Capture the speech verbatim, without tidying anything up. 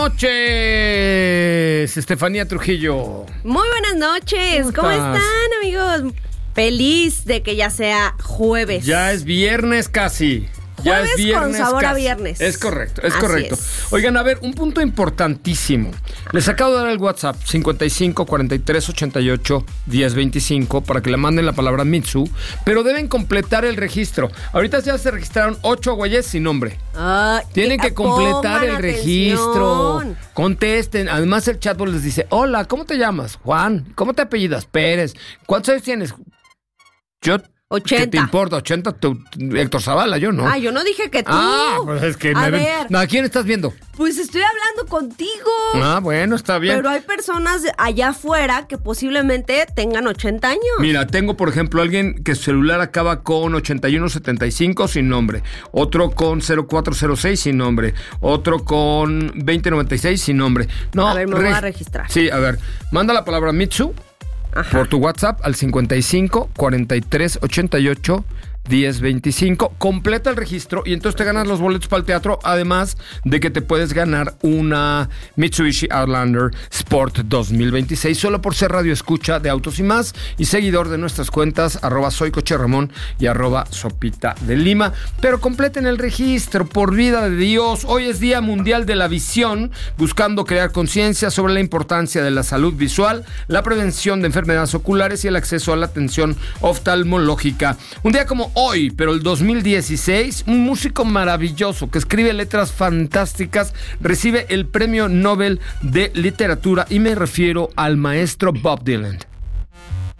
noches, Estefanía Trujillo. Muy buenas noches. ¿Cómo, ¿Cómo están, amigos? Feliz de que ya sea jueves. Ya es viernes casi. Ya Jueves es viernes con sabor casi. a viernes. Es correcto, es Así correcto. Es. Oigan, a ver, un punto importantísimo. Les acabo de dar el WhatsApp cincuenta y cinco, cuarenta y tres, ochenta y ocho, diez, veinticinco para que le manden la palabra Mitsu, pero deben completar el registro. Ahorita ya se registraron ocho güeyes sin nombre. Ah, Tienen que completar el atención. registro. Contesten. Además el chatbot les dice, hola, ¿cómo te llamas? Juan. ¿Cómo te apellidas? Pérez. ¿Cuántos años tienes? Yo... ochenta. ¿Qué te importa? ochenta, tú, Héctor Zavala, yo no. Ah, yo no dije que tú. Ah, pues es que a me ver, ven. No, ¿a quién estás viendo? Pues estoy hablando contigo. Ah, bueno, está bien. Pero hay personas allá afuera que posiblemente tengan ochenta años. Mira, tengo, por ejemplo, alguien que su celular acaba con ochenta y uno setenta y cinco sin nombre. Otro con cero cuatro cero seis sin nombre. Otro con veinte noventa y seis sin nombre. No, a ver, me voy a registrar. Sí, a ver. Manda la palabra Mitsu. Ajá. Por tu WhatsApp al cincuenta y cinco, cuarenta y tres, ochenta y ocho, diez, veinticinco. Completa el registro y entonces te ganas los boletos para el teatro, además de que te puedes ganar una Mitsubishi Outlander Sport dos mil veintiséis solo por ser radio escucha de Autos y Más y seguidor de nuestras cuentas arroba soy Coche Ramón y arroba Sopita de Lima. Pero completen el registro, por vida de Dios. Hoy es Día Mundial de la Visión, buscando crear conciencia sobre la importancia de la salud visual, la prevención de enfermedades oculares y el acceso a la atención oftalmológica. Un día como hoy, pero el dos mil dieciséis, un músico maravilloso que escribe letras fantásticas recibe el Premio Nobel de Literatura y me refiero al maestro Bob Dylan.